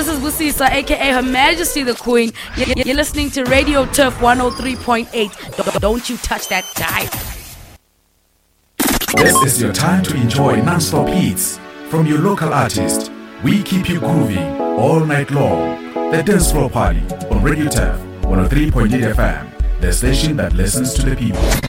this is Busisa, aka Her Majesty the Queen. You're listening to Radio Turf 103.8. Don't you touch that dial. This is your time to enjoy non-stop hits from your local artist. We keep you grooving all night long. The Dance Floor Party on Radio Turf 103.8 FM, the station that listens to the people.